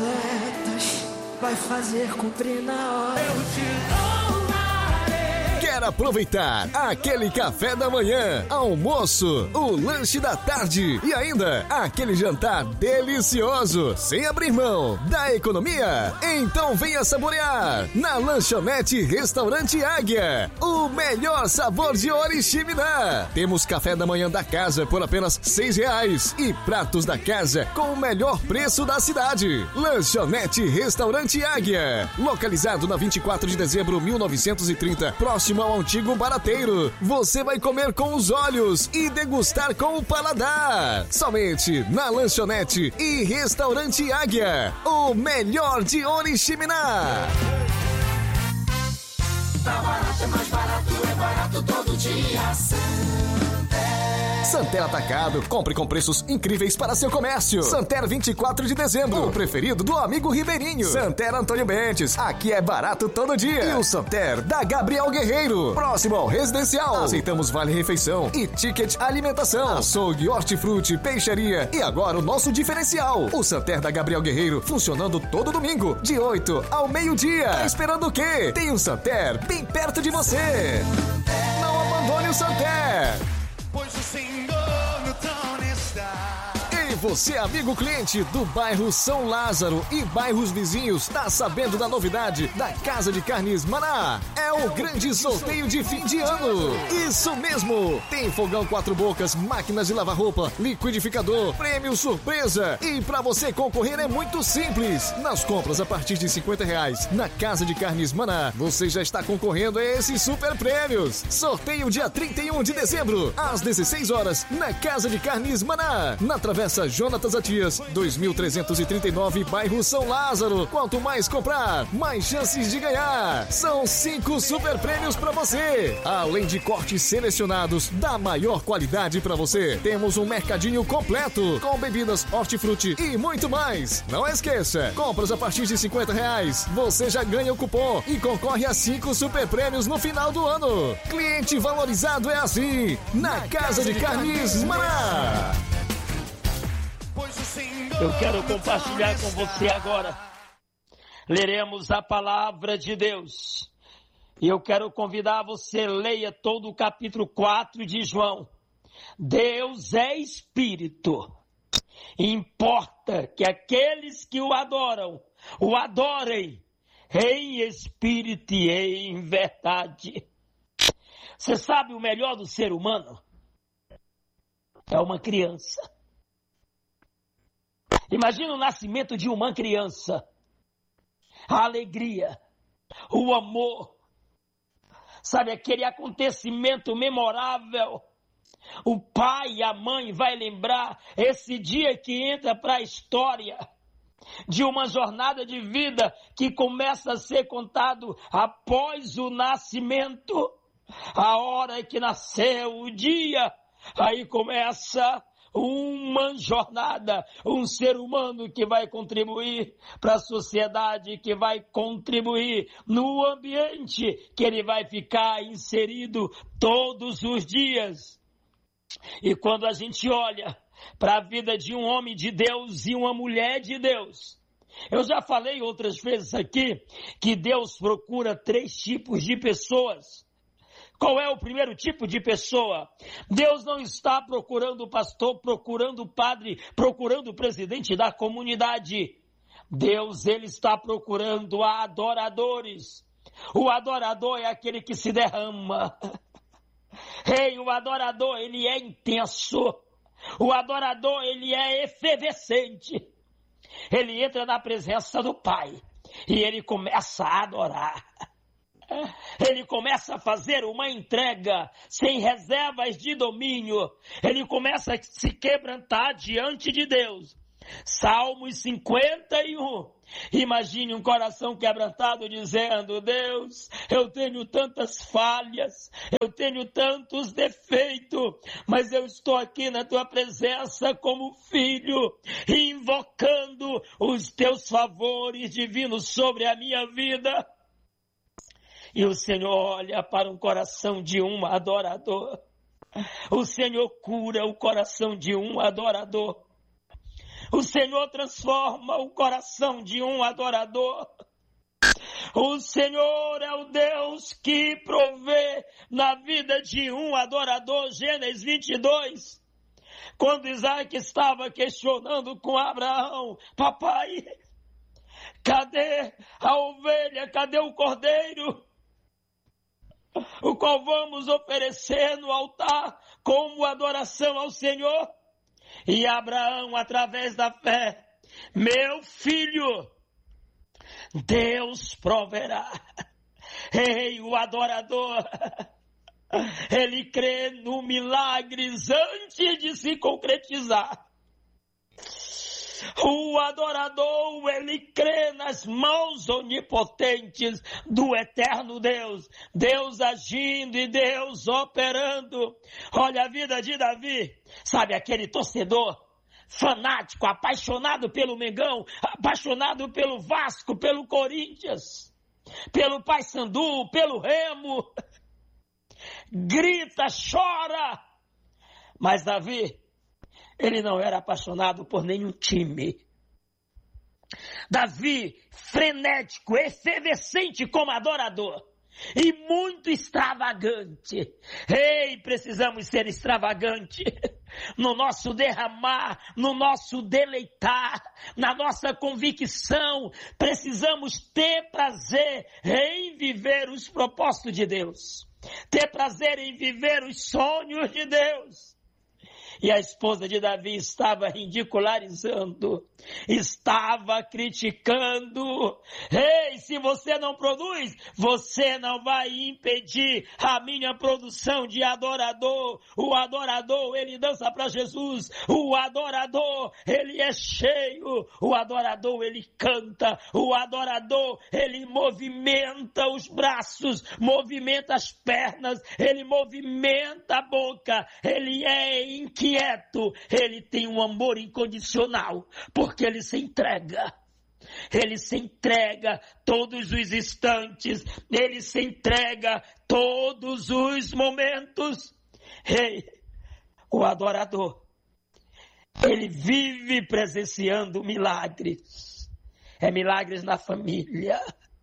bicicletas vai fazer cumprir na hora. Eu te louvarei. Quer aproveitar aquele café da manhã, almoço, o lanche da tarde e ainda aquele jantar delicioso, sem abrir mão da economia? Então venha saborear na Lanchonete Restaurante Águia, o melhor sabor de Oriximiná. Temos café da manhã da casa por apenas R$6 e pratos da casa com o melhor preço da cidade. Lanchonete Restaurante Águia, localizado na 24 de dezembro 1930, próximo ao antigo Barateiro. Você vai comer com os olhos e degustar com o paladar. Somente na Lanchonete e Restaurante Águia, o melhor de Oriximiná. Tá barato, é mais barato, é barato todo dia. Santer Atacado, compre com preços incríveis para seu comércio. Santer 24 de dezembro, o preferido do amigo Ribeirinho. Santer Antônio Bentes, aqui é barato todo dia. E o Santer da Gabriel Guerreiro, próximo ao residencial. Aceitamos vale-refeição e ticket alimentação. Açougue, hortifruti, peixaria e agora o nosso diferencial. O Santer da Gabriel Guerreiro, funcionando todo domingo, de 8 ao meio-dia. Tá esperando o quê? Tem um Santer bem perto de você. Não abandone o Santer. Pois o Senhor no trono está. E você, amigo cliente do bairro São Lázaro e bairros vizinhos, tá sabendo da novidade da Casa de Carnes Maná? É o grande sorteio de fim de ano. Isso mesmo! Tem fogão 4 bocas, máquinas de lavar roupa, liquidificador, prêmio surpresa. E pra você concorrer é muito simples. Nas compras a partir de R$50 na Casa de Carnes Maná, você já está concorrendo a esses super prêmios. Sorteio dia 31 de dezembro, às 16 horas, na Casa de Carnes Maná, na Travessa Jonatas Atias, 2339, bairro São Lázaro. Quanto mais comprar, mais chances de ganhar. São 5 super prêmios para você. Além de cortes selecionados da maior qualidade para você, temos um mercadinho completo com bebidas, hortifruti e muito mais. Não esqueça, compras a partir de R$50, você já ganha o cupom e concorre a 5 super prêmios no final do ano. Cliente valorizado é assim, na Casa de Carnes Maná. Eu quero compartilhar com você agora. Leremos a palavra de Deus. E eu quero convidar você, leia todo o capítulo 4 de João. Deus é Espírito. Importa que aqueles que o adorem em espírito e em verdade. Você sabe o melhor do ser humano? É uma criança. Imagina o nascimento de uma criança. A alegria, o amor. Sabe, aquele acontecimento memorável. O pai e a mãe vai lembrar esse dia que entra para a história de uma jornada de vida que começa a ser contado após o nascimento. A hora que nasceu, o dia, aí começa uma jornada, um ser humano que vai contribuir para a sociedade, que vai contribuir no ambiente que ele vai ficar inserido todos os dias. E quando a gente olha para a vida de um homem de Deus e uma mulher de Deus, eu já falei outras vezes aqui que Deus procura 3 tipos de pessoas. Qual é o primeiro tipo de pessoa? Deus não está procurando o pastor, procurando o padre, procurando o presidente da comunidade. Deus, ele está procurando adoradores. O adorador é aquele que se derrama. O adorador, ele é intenso. O adorador, ele é efervescente. Ele entra na presença do Pai e ele começa a adorar. Ele começa a fazer uma entrega sem reservas de domínio. Ele começa a se quebrantar diante de Deus. Salmos 51. Imagine um coração quebrantado dizendo: Deus, eu tenho tantas falhas, eu tenho tantos defeitos, mas eu estou aqui na tua presença como filho, invocando os teus favores divinos sobre a minha vida. E o Senhor olha para um coração de um adorador. O Senhor cura o coração de um adorador. O Senhor transforma o coração de um adorador. O Senhor é o Deus que provê na vida de um adorador. Gênesis 22. Quando Isaac estava questionando com Abraão: papai, cadê a ovelha? Cadê o cordeiro? O qual vamos oferecer no altar como adoração ao Senhor? E Abraão, através da fé: meu filho, Deus proverá. Ei, o adorador, ele crê no milagres antes de se concretizar. O adorador, ele crê nas mãos onipotentes do eterno Deus. Deus agindo e Deus operando. Olha a vida de Davi. Sabe aquele torcedor fanático, apaixonado pelo Mengão, apaixonado pelo Vasco, pelo Corinthians, pelo Paysandu, pelo Remo. Grita, chora. Mas Davi, ele não era apaixonado por nenhum time. Davi, frenético, efervescente como adorador. E muito extravagante. Ei, precisamos ser extravagantes no nosso derramar, no nosso deleitar, na nossa convicção. Precisamos ter prazer em viver os propósitos de Deus. Ter prazer em viver os sonhos de Deus. E a esposa de Davi estava ridicularizando, estava criticando. Ei, se você não produz, você não vai impedir a minha produção de adorador. O adorador, ele dança para Jesus. O adorador, ele é cheio. O adorador, ele canta. O adorador, ele movimenta os braços, movimenta as pernas, ele movimenta a boca. Ele é inquieto. Ele tem um amor incondicional, porque ele se entrega. Ele se entrega todos os instantes. Ele se entrega todos os momentos. Ei, o adorador, ele vive presenciando milagres. É milagres na família.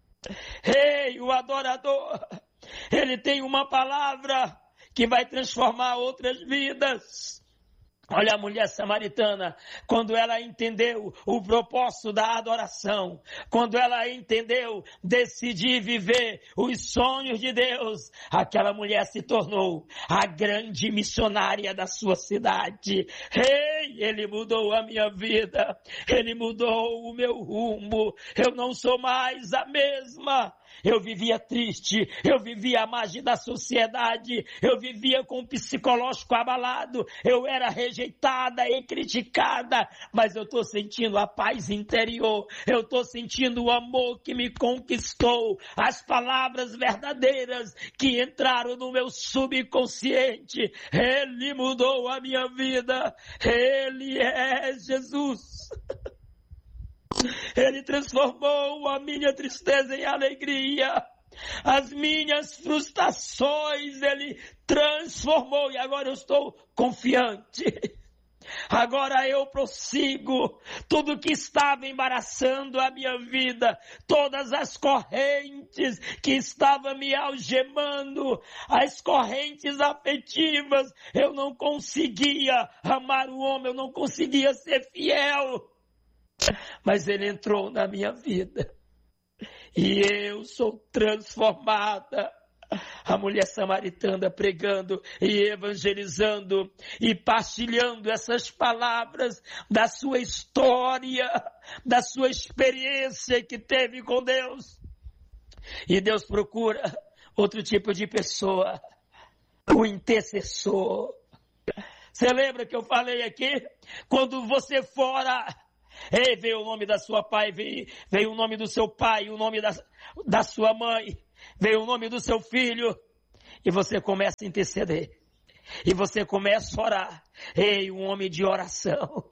Ei, o adorador, ele tem uma palavra que vai transformar outras vidas. Olha a mulher samaritana, quando ela entendeu o propósito da adoração, quando ela entendeu decidir viver os sonhos de Deus, aquela mulher se tornou a grande missionária da sua cidade. Ei, ele mudou a minha vida, ele mudou o meu rumo, eu não sou mais a mesma. Eu vivia triste, eu vivia à margem da sociedade, eu vivia com o psicológico abalado, eu era rejeitada e criticada, mas eu estou sentindo a paz interior, eu estou sentindo o amor que me conquistou, as palavras verdadeiras que entraram no meu subconsciente. Ele mudou a minha vida, Ele é Jesus. Ele transformou a minha tristeza em alegria. As minhas frustrações Ele transformou. E agora eu estou confiante. Agora eu prossigo. Tudo que estava embaraçando a minha vida, todas as correntes que estavam me algemando, as correntes afetivas, eu não conseguia amar o homem, eu não conseguia ser fiel. Mas Ele entrou na minha vida e eu sou transformada. A mulher samaritana pregando e evangelizando e partilhando essas palavras da sua história, da sua experiência que teve com Deus. E Deus procura outro tipo de pessoa, o intercessor. Você lembra que eu falei aqui? Quando você fora... Ei, veio o nome da sua pai, veio o nome do seu pai, o nome da sua mãe, veio o nome do seu filho, e você começa a interceder, e você começa a orar. Ei, um homem de oração.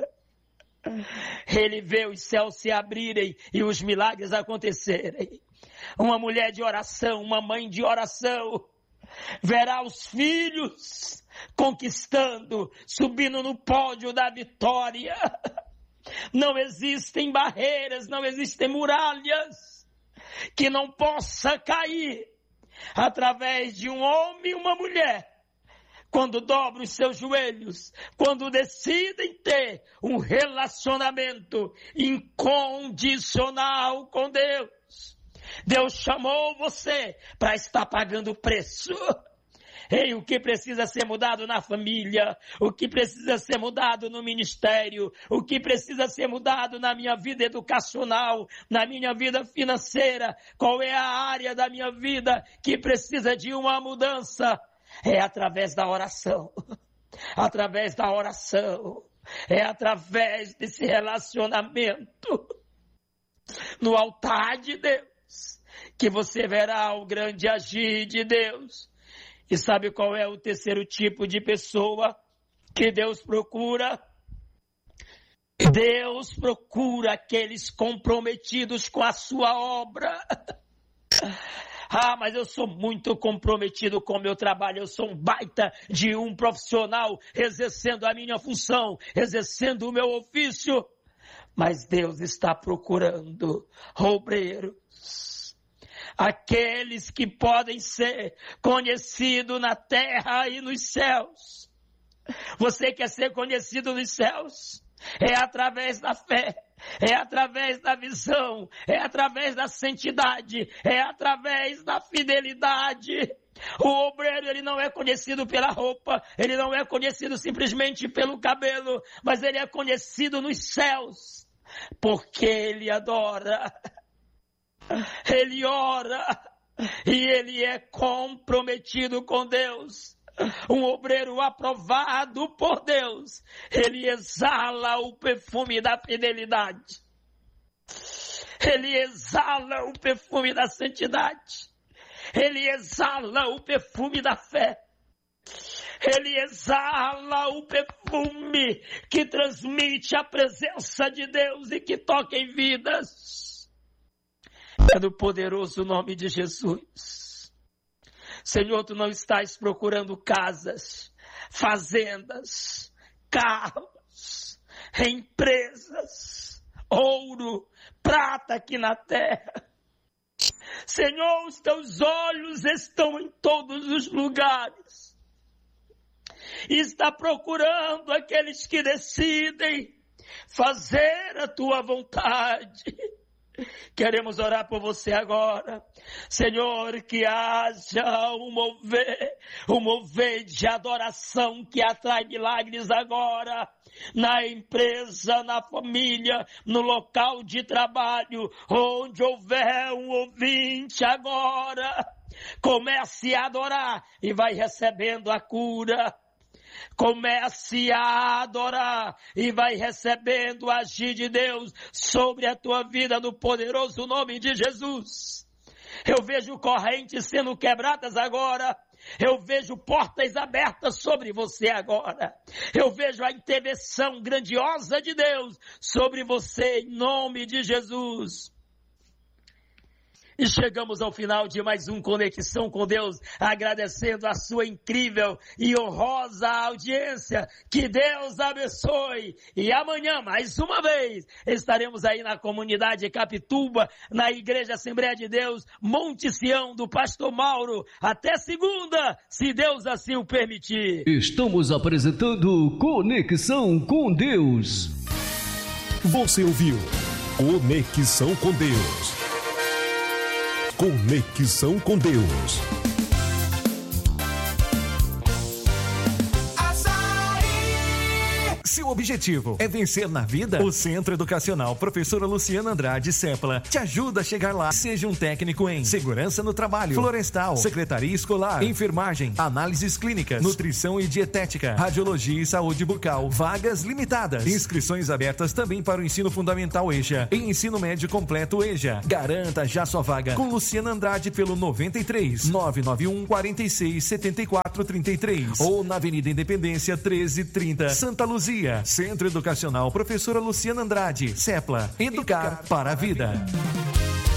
Ele vê os céus se abrirem e os milagres acontecerem. Uma mulher de oração, uma mãe de oração, verá os filhos conquistando, subindo no pódio da vitória. Não existem barreiras, não existem muralhas que não possa cair através de um homem e uma mulher, quando dobram os seus joelhos, quando decidem ter um relacionamento incondicional com Deus. Deus chamou você para estar pagando o preço. Ei, o que precisa ser mudado na família, o que precisa ser mudado no ministério, o que precisa ser mudado na minha vida educacional, na minha vida financeira, qual é a área da minha vida que precisa de uma mudança? É através da oração, através da oração, é através desse relacionamento no altar de Deus, que você verá o grande agir de Deus. E sabe qual é o terceiro tipo de pessoa que Deus procura? Deus procura aqueles comprometidos com a sua obra. Ah, mas eu sou muito comprometido com o meu trabalho, eu sou um baita de um profissional, exercendo a minha função, exercendo o meu ofício. Mas Deus está procurando obreiros, aqueles que podem ser conhecidos na terra e nos céus. Você quer ser conhecido nos céus? É através da fé, é através da visão, é através da santidade, é através da fidelidade. O obreiro, ele não é conhecido pela roupa, ele não é conhecido simplesmente pelo cabelo, mas ele é conhecido nos céus, porque ele adora, ele ora e ele é comprometido com Deus. Um obreiro aprovado por Deus, ele exala o perfume da fidelidade, ele exala o perfume da santidade, ele exala o perfume da fé, ele exala o perfume que transmite a presença de Deus e que toca em vidas. É no poderoso nome de Jesus. Senhor, tu não estás procurando casas, fazendas, carros, empresas, ouro, prata aqui na terra. Senhor, os teus olhos estão em todos os lugares. E está procurando aqueles que decidem fazer a tua vontade. Queremos orar por você agora. Senhor, que haja um mover de adoração que atrai milagres agora, na empresa, na família, no local de trabalho, onde houver um ouvinte agora, comece a adorar e vai recebendo a cura. Comece a adorar e vai recebendo o agir de Deus sobre a tua vida no poderoso nome de Jesus. Eu vejo correntes sendo quebradas agora. Eu vejo portas abertas sobre você agora. Eu vejo a intervenção grandiosa de Deus sobre você em nome de Jesus. E chegamos ao final de mais um Conexão com Deus, agradecendo a sua incrível e honrosa audiência. Que Deus abençoe. E amanhã, mais uma vez, estaremos aí na comunidade Capituba, na Igreja Assembleia de Deus, Monte Sião do Pastor Mauro. Até segunda, se Deus assim o permitir. Estamos apresentando Conexão com Deus. Você ouviu Conexão com Deus. Conexão com Deus. Seu objetivo é vencer na vida? O Centro Educacional Professora Luciana Andrade Sepla te ajuda a chegar lá. Seja um técnico em segurança no trabalho, florestal, secretaria escolar, enfermagem, análises clínicas, nutrição e dietética, radiologia e saúde bucal. Vagas limitadas. Inscrições abertas também para o ensino fundamental EJA e ensino médio completo EJA. Garanta já sua vaga com Luciana Andrade pelo 93 991 46 74 33 ou na Avenida Independência 1330, Santa Luzia. Centro Educacional Professora Luciana Andrade Sepla. Educar para a vida.